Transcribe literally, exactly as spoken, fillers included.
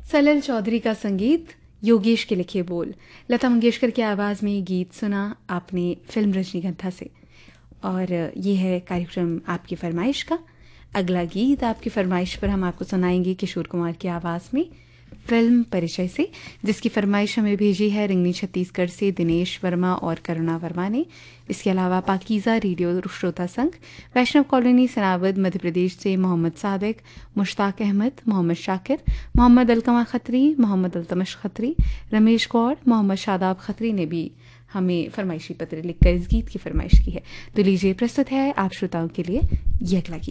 सलिल चौधरी का संगीत, योगेश के लिखे बोल, लता मंगेशकर की आवाज़ में गीत सुना आपने फिल्म रजनीगंधा से। और ये है कार्यक्रम आपकी फरमाइश का। अगला गीत आपकी फरमाइश पर हम आपको सुनाएंगे किशोर कुमार की आवाज़ में, फिल्म परिचय से, जिसकी फरमाइश हमें भेजी है रिंगनी छत्तीसगढ़ से दिनेश वर्मा और करुणा वर्मा ने। इसके अलावा पाकीज़ा रेडियो श्रोता संघ, वैष्णव कॉलोनी सनावद मध्य प्रदेश से मोहम्मद सादिक, मुश्ताक अहमद, मोहम्मद शाकिर, मोहम्मद अलकमा खत्री, मोहम्मद अल्तमश खत्री, रमेश गौड़, मोहम्मद शादाब खत्री ने भी हमें फरमाइशी पत्र लिखकर इस गीत की फरमाइश की है। तो लीजिए, प्रस्तुत है आप श्रोताओं के लिए ये अगला गीत।